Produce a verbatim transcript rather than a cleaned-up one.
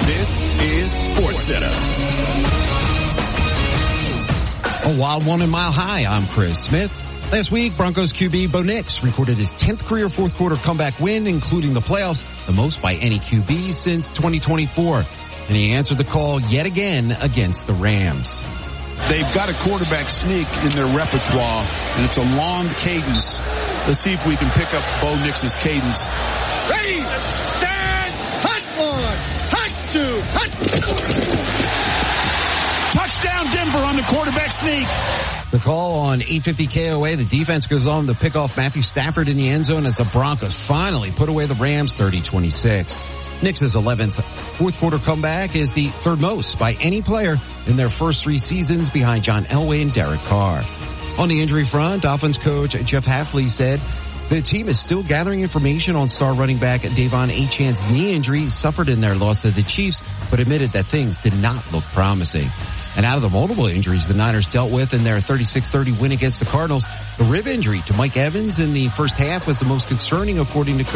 This is SportsCenter. A wild one in Mile High. I'm Chris Smith. Last week, Broncos Q B Bo Nix recorded his tenth career fourth quarter comeback win, including the playoffs, the most by any Q B since twenty twenty-four. And he answered the call yet again against the Rams. They've got a quarterback sneak in their repertoire, and it's a long cadence. Let's see if we can pick up Bo Nix's cadence. Ready, stand, hunt one, hunt two, hunt. Touchdown Denver on the quarterback sneak. The call on eight fifty K O A. The defense goes on to pick off Matthew Stafford in the end zone as the Broncos finally put away the Rams thirty twenty-six. Nix's eleventh fourth quarter comeback is the third most by any player in their first three seasons behind John Elway and Derek Carr. On the injury front, Dolphins coach Jeff Hafley said the team is still gathering information on star running back Davon Achan's knee injury suffered in their loss to the Chiefs, but admitted that things did not look promising. And out of the multiple injuries the Niners dealt with in their thirty-six thirty win against the Cardinals, the rib injury to Mike Evans in the first half was the most concerning, according to